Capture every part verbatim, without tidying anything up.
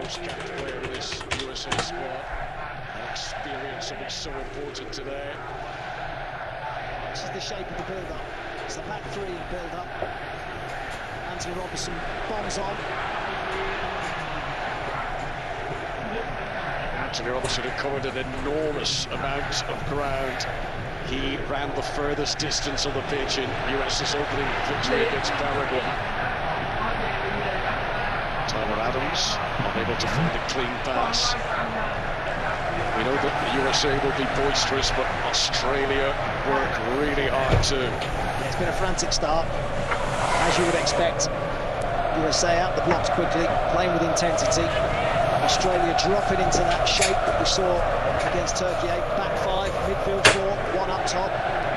most capped player in this U S A squad. That experience will be so important today. This is the shape of the build-up. It's the back three build-up. Anthony Robinson bombs on. Anthony Robinson had covered an enormous amount of ground. He ran the furthest distance on the pitch in US's opening victory against Paraguay. Tyler Adams unable to find a clean pass. We know that the U S A will be boisterous, but Australia work really hard too. It's been a frantic start, as you would expect. U S A out the blocks quickly, playing with intensity. Australia dropping into that shape that we saw against Turkey. Eight back five, midfield four, one up top.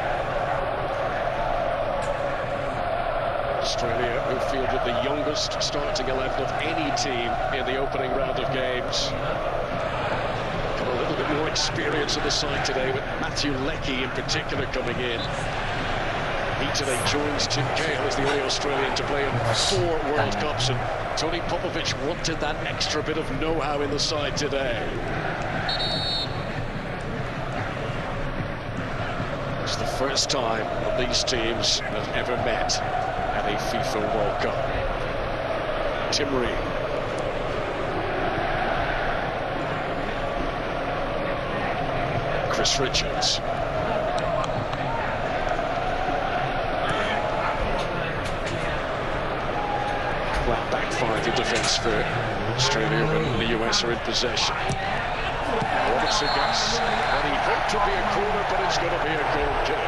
Australia, who fielded the youngest starting eleven of any team in the opening round of games. Got a little bit more experience on the side today, with Matthew Leckie in particular coming in. He today joins Tim Cahill as the only Australian to play in four World Cups, and Tony Popovic wanted that extra bit of know-how in the side today. It's the first time that these teams have ever met at a FIFA World Cup. Tim Ream. Chris Richards. Well, back five in defence for Australia when the U S are in possession. Robertson gets what he hoped to be a corner, but it's going to be a goal kick.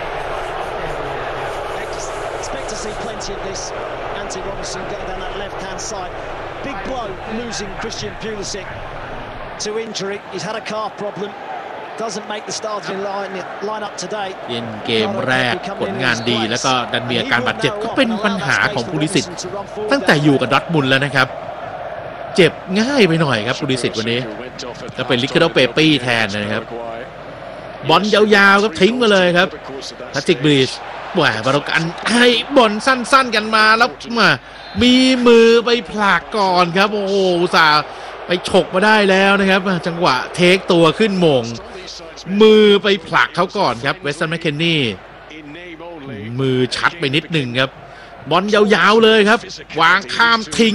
Expect to see plenty of this. Anthony Robinson going down that left-hand side. Big blow, losing Christian Pulisic to injury. He's had a calf problem. Doesn't make the starting line lineup today. เล่นเกมแรกผลงานดีแล้วก็ดันมีอาการบาดเจ็บก็เป็นปัญหาของพูลิสิตตั้งแต่อยู่กับดอร์ทมุนด์แล้วนะครับเจ็บง่ายไปหน่อยครับพูลิสิตวันนี้จะเป็นลิคาร์โดเปปี้แทนนะครับบอลยาวๆครับทิ้งมาเลยครับแพทริกบรีชแหวกบอลกันให้บอลสั้นๆกันมาแล้วมามีมือไปผลักก่อนครับโอ้โหอุตส่าห์ไปฉกมาได้แล้วนะครับจังหวะเทคตัวขึ้นมงมือไปผลักเขาก่อนครับเวสตันแมคเคนนี่มือชัดไปนิดหนึ่งครับบอลยาวๆเลยครับวางข้ามทิ้ง